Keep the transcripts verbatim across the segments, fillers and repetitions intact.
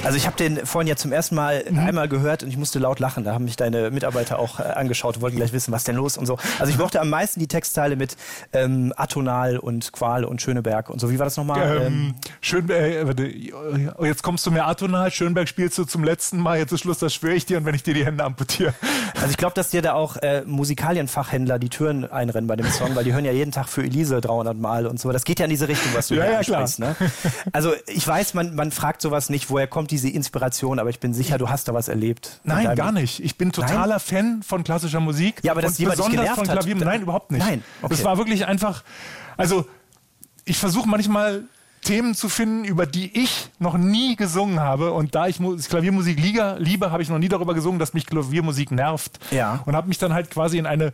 Also ich habe den vorhin ja zum ersten Mal mhm. einmal gehört und ich musste laut lachen. Da haben mich deine Mitarbeiter auch äh, angeschaut und wollten gleich wissen, was denn los und so. Also ich mochte am meisten die Textteile mit ähm, Atonal und Qual und Schöneberg und so. Wie war das nochmal? Ähm, ähm, Schönberg, äh, jetzt kommst du mir Atonal, Schönberg spielst du zum letzten Mal, jetzt ist Schluss, das schwöre ich dir, und wenn ich dir die Hände amputiere. Also ich glaube, dass dir da auch äh, Musikalienfachhändler die Türen einrennen bei dem Song, weil die hören ja jeden Tag für Elise dreihundert Mal und so. Das geht ja in diese Richtung, was du ja, hier ja, ansprichst. Ne? Also ich weiß, man, man fragt sowas nicht, woher kommt diese Inspiration, aber ich bin sicher, du hast da was erlebt. Nein, gar nicht. Ich bin totaler Nein? Fan von klassischer Musik. Ja, aber das und besonders von Klavier. Hat. Nein, überhaupt nicht. Nein, okay. Das war wirklich einfach, also ich versuche manchmal Themen zu finden, über die ich noch nie gesungen habe, und da ich Klaviermusik liebe, liebe habe ich noch nie darüber gesungen, dass mich Klaviermusik nervt, ja. und habe mich dann halt quasi in eine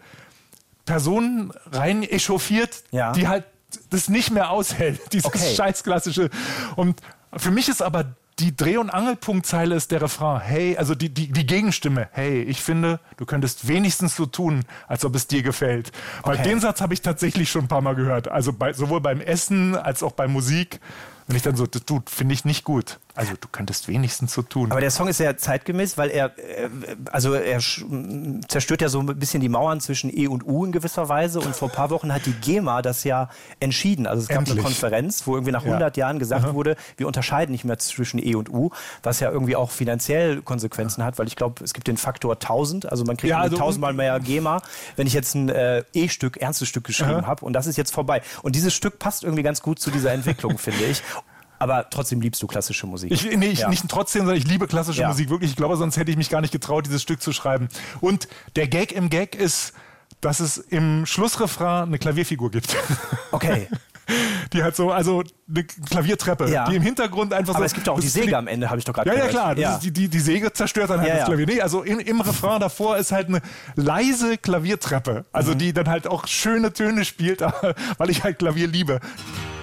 Person rein echauffiert, ja. die halt das nicht mehr aushält, dieses okay. scheiß klassische. Und für mich ist aber die Dreh- und Angelpunktzeile ist der Refrain. Hey, also die, die, die Gegenstimme. Hey, ich finde, du könntest wenigstens so tun, als ob es dir gefällt. Weil okay. den Satz habe ich tatsächlich schon ein paar Mal gehört. Also bei, sowohl beim Essen als auch bei Musik. Wenn ich dann so, das tut, finde ich nicht gut. Also du könntest wenigstens so tun. Aber der Song ist ja zeitgemäß, weil er, also er zerstört ja so ein bisschen die Mauern zwischen E und U in gewisser Weise. Und vor ein paar Wochen hat die GEMA das ja entschieden. Also es gab Endlich. eine Konferenz, wo irgendwie nach hundert ja. Jahren gesagt Aha. wurde, wir unterscheiden nicht mehr zwischen E und U, was ja irgendwie auch finanziell Konsequenzen hat, weil ich glaube, es gibt den Faktor tausend. Also man kriegt ja, also tausendmal mehr GEMA, wenn ich jetzt ein äh, E-Stück, ernstes Stück geschrieben habe. Und das ist jetzt vorbei. Und dieses Stück passt irgendwie ganz gut zu dieser Entwicklung, finde ich. Aber trotzdem liebst du klassische Musik. Ich, nee, ich, ja. nicht trotzdem, sondern ich liebe klassische ja. Musik wirklich. Ich glaube, sonst hätte ich mich gar nicht getraut, dieses Stück zu schreiben. Und der Gag im Gag ist, dass es im Schlussrefrain eine Klavierfigur gibt. Okay. Die hat so, also eine Klaviertreppe, ja. die im Hintergrund einfach Aber so... es gibt ja auch die Säge die, am Ende, habe ich doch gerade ja, gehört. Ja, klar, das ja. ist die, die, die Säge zerstört dann halt ja, das Klavier. Ja. Nee, also im, im Refrain davor ist halt eine leise Klaviertreppe, also mhm. die dann halt auch schöne Töne spielt, weil ich halt Klavier liebe.